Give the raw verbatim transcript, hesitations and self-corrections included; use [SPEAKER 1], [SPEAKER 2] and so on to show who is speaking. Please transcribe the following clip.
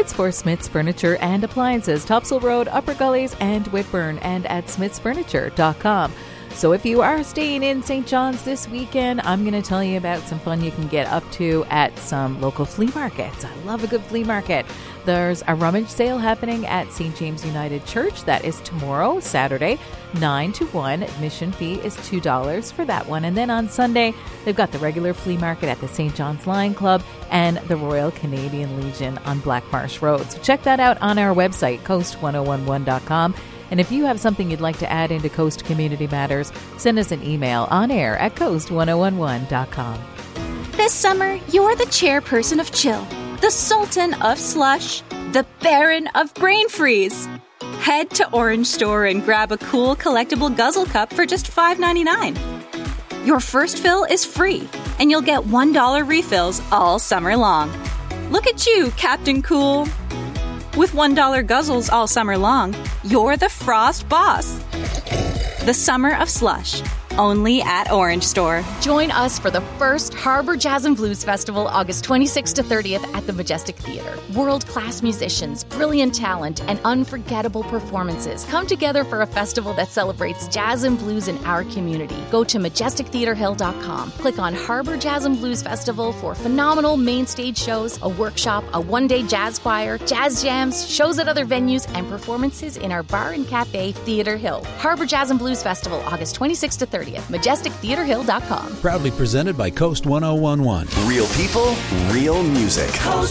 [SPEAKER 1] It's for Smith's Furniture and Appliances, Topsail Road, Upper Gullies, and Whitburn, and at smiths furniture dot com. So if you are staying in Saint John's this weekend, I'm going to tell you about some fun you can get up to at some local flea markets. I love a good flea market. There's a rummage sale happening at Saint James United Church. That is tomorrow, Saturday, nine to one. Admission fee is two dollars for that one. And then on Sunday, they've got the regular flea market at the Saint John's Lion Club and the Royal Canadian Legion on Black Marsh Road. So check that out on our website, coast ten eleven dot com. And if you have something you'd like to add into Coast Community Matters, send us an email on air at coast ten eleven dot com.
[SPEAKER 2] This summer, you're the chairperson of Chill, the Sultan of Slush, the Baron of Brain Freeze. Head to Orange Store and grab a cool collectible guzzle cup for just five ninety-nine. Your first fill is free, and you'll get one dollar refills all summer long. Look at you, Captain Cool. With one dollar guzzles all summer long, you're the Frost Boss. The Summer of Slush, only at Orange Store.
[SPEAKER 3] Join us for the first Harbor Jazz and Blues Festival, August twenty-sixth to thirtieth at the Majestic Theatre. World-class musicians, brilliant talent, and unforgettable performances come together for a festival that celebrates jazz and blues in our community. Go to majestic theatre hill dot com. Click on Harbor Jazz and Blues Festival for phenomenal main stage shows, a workshop, a one-day jazz choir, jazz jams, shows at other venues, and performances in our bar and cafe, Theatre Hill. Harbor Jazz and Blues Festival, August twenty-sixth to thirtieth. majestic theatre hill dot com.
[SPEAKER 4] Proudly presented by Coast ten eleven.
[SPEAKER 5] Real people, real music. Coast